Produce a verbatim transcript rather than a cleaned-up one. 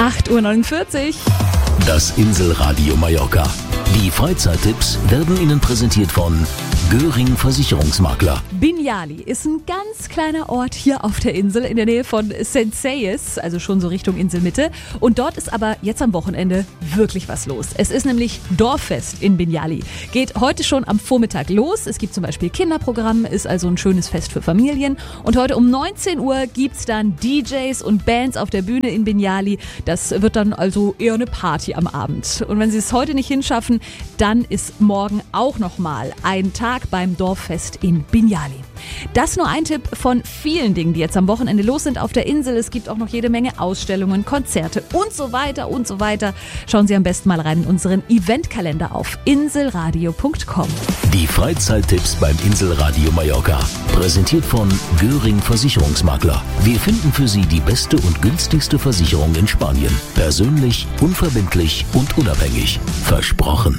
acht Uhr neunundvierzig. Das Inselradio Mallorca. Die Freizeittipps werden Ihnen präsentiert von Göring Versicherungsmakler. Binjali ist ein ganz kleiner Ort hier auf der Insel in der Nähe von Senseies, also schon so Richtung Inselmitte. Und dort ist aber jetzt am Wochenende wirklich was los. Es ist nämlich Dorffest in Binjali. Geht heute schon am Vormittag los. Es gibt zum Beispiel Kinderprogramm, ist also ein schönes Fest für Familien. Und heute um neunzehn Uhr gibt's dann D Js und Bands auf der Bühne in Binjali. Das wird dann also eher eine Party am Abend. Und wenn Sie es heute nicht hinschaffen, dann ist morgen auch nochmal ein Tag beim Dorffest in Binjali. Das nur ein Tipp von vielen Dingen, die jetzt am Wochenende los sind auf der Insel. Es gibt auch noch jede Menge Ausstellungen, Konzerte und so weiter und so weiter. Schauen Sie am besten mal rein in unseren Eventkalender auf inselradio punkt com. Die Freizeittipps beim Inselradio Mallorca. Präsentiert von Göring Versicherungsmakler. Wir finden für Sie die beste und günstigste Versicherung in Spanien. Persönlich, unverbindlich und unabhängig. Versprochen.